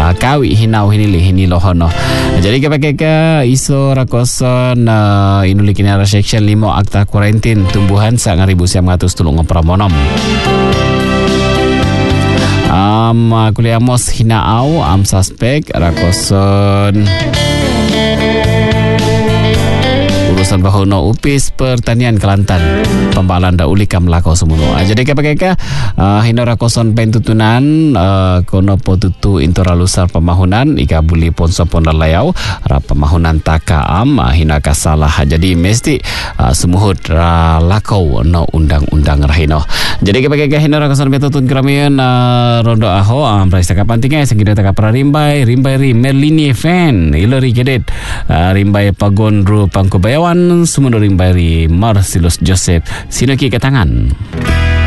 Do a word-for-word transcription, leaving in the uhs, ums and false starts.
uh, kawi hinau hinili hinilo hono. Jadi kepakai ke iso rakoson uh, inuli kini ara section lima akta kuarantin tumbuhan sak ngaribu siam ngatus tulung pramonom. Um, kuliah mos hinaau am suspek rakoson urusan bahono upis pertanian Kelantan pembalan da uli kam lakau semuno. Jadi kepakeka uh, hino rakoson pentutunan uh, kono potutu intora lusar pemahunan ika buli ponso pondal layau ra pemahunan takaam uh, hino kasalah. Jadi mesti uh, semuhut ra lakau no undang-undang rahino. Jadi kepakeka hino rakoson pentutun keramian uh, rondo aho am um, raisa kapantinga sengkida taka prarimbai rimbai ri merlini fan ilori kedet uh, rimbai pagon ru pangkubayawan Sumunduring Bari Marcellus Joseph Sinoki ke tangan.